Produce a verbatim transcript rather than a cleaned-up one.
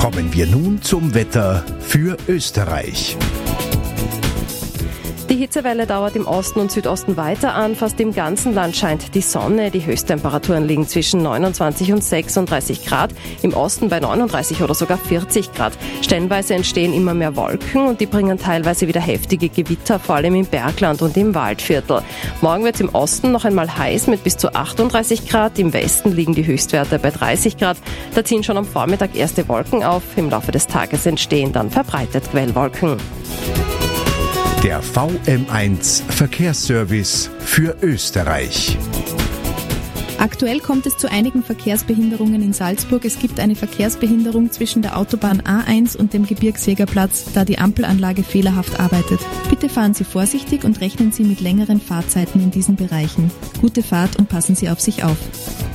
Kommen wir nun zum Wetter für Österreich. Die Hitzewelle dauert im Osten und Südosten weiter an. Fast im ganzen Land scheint die Sonne. Die Höchsttemperaturen liegen zwischen neunundzwanzig und sechsunddreißig Grad. Im Osten bei neununddreißig oder sogar vierzig Grad. Stellenweise entstehen immer mehr Wolken und die bringen teilweise wieder heftige Gewitter, vor allem im Bergland und im Waldviertel. Morgen wird es im Osten noch einmal heiß mit bis zu achtunddreißig Grad. Im Westen liegen die Höchstwerte bei dreißig Grad. Da ziehen schon am Vormittag erste Wolken auf. Im Laufe des Tages entstehen dann verbreitet Quellwolken. Der V M eins Verkehrsservice für Österreich. Aktuell kommt es zu einigen Verkehrsbehinderungen in Salzburg. Es gibt eine Verkehrsbehinderung zwischen der Autobahn A eins und dem Gebirgsjägerplatz, da die Ampelanlage fehlerhaft arbeitet. Bitte fahren Sie vorsichtig und rechnen Sie mit längeren Fahrzeiten in diesen Bereichen. Gute Fahrt und passen Sie auf sich auf.